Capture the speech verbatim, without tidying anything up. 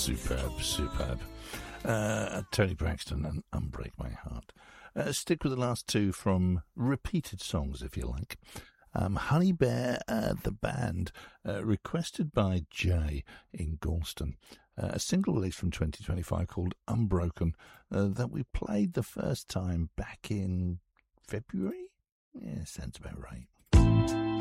Superb, superb. Uh, Tony Braxton and Unbreak My Heart. Uh, stick with the last two from repeated songs, if you like. Um, Honey Bear, uh, the band, uh, requested by Jay in Galston. Uh, a single release from twenty twenty-five called Unbroken uh, that we played the first time back in February? Yeah, sounds about right.